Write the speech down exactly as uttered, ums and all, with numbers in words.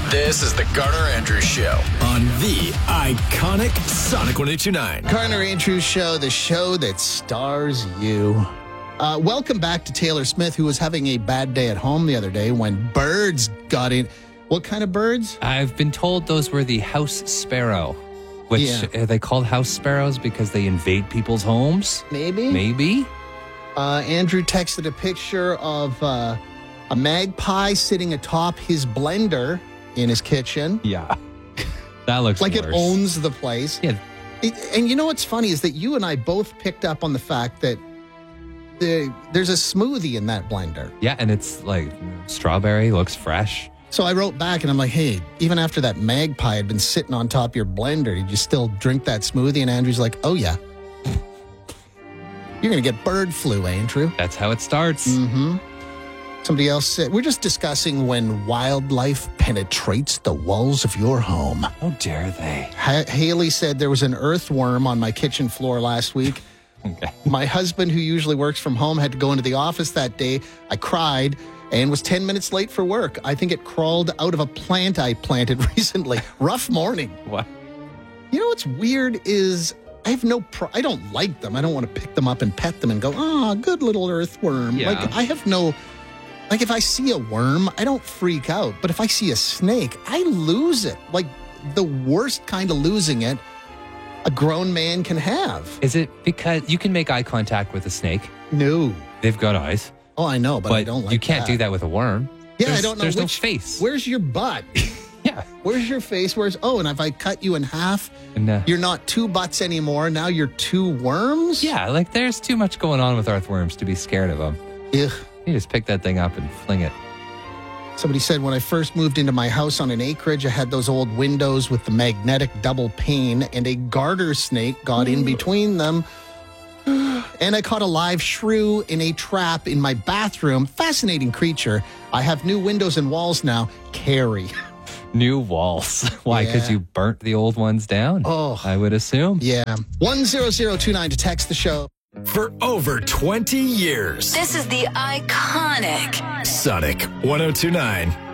This is the Garner Andrews Show on the iconic Sonic one oh two nine. Garner Andrews Show, the show that stars you. Uh, welcome back to Taylor Smith, who was having a bad day at home the other day when birds got in. What kind of birds? I've been told those were the house sparrow. Which, Yeah. are they called house sparrows because they invade people's homes? Maybe. Maybe. Uh, Andrew texted a picture of uh, a magpie sitting atop his blender in his kitchen. Yeah. That looks like worse. it owns the place. Yeah. It, and you know what's funny is that you and I both picked up on the fact that the, there's a smoothie in that blender. Yeah, and it's like strawberry, looks fresh. So I wrote back and I'm like, hey, even after that magpie had been sitting on top of your blender, did you still drink that smoothie? And Andrew's like, oh, yeah. You're going to get bird flu, Andrew. That's how it starts. Mm-hmm. Somebody else said, we're just discussing when wildlife penetrates the walls of your home. How dare they? Ha- Haley said there was an earthworm on my kitchen floor last week. Okay. My husband, who usually works from home, had to go into the office that day. I cried and was ten minutes late for work. I think it crawled out of a plant I planted recently. Rough morning. What? You know what's weird is I have no pro- I don't like them. I don't want to pick them up and pet them and go, oh, good little earthworm. Yeah. Like, I have no... Like, if I see a worm, I don't freak out. But if I see a snake, I lose it. Like, the worst kind of losing it a grown man can have. Is it because you can make eye contact with a snake? No. They've got eyes. Oh, I know, but, But I don't like you can't that. do that with a worm. Yeah, There's- I don't know. There's which, no face. Where's your butt? Yeah. Where's your face? Where's... Oh, and if I cut you in half, And, uh, you're not two butts anymore. Now you're two worms? yeah, like there's too much going on with earthworms to be scared of them. Ugh. You just pick that thing up and fling it. Somebody said when I first moved into my house on an acreage, I had those old windows with the magnetic double pane, and a garter snake got in between them. And I caught a live shrew in a trap in my bathroom. Fascinating creature. I have new windows and walls now. Carrie. New walls. Why? Because Yeah. you burnt the old ones down? Oh. I would assume. Yeah. one zero zero two nine to text the show. For over twenty years, This is the iconic Sonic one oh two nine.